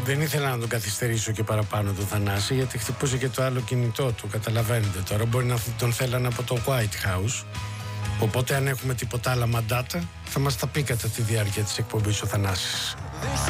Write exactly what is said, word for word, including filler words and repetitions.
Δεν ήθελα να τον καθυστερήσω και παραπάνω τον Θανάση, γιατί χτυπούσε και το άλλο κινητό του. Καταλαβαίνετε τώρα. Μπορεί να τον θέλανε από το White House. Οπότε, αν έχουμε τίποτα άλλα μαντάτα, θα μας τα πει κατά τη διάρκεια της εκπομπής ο Θανάσης.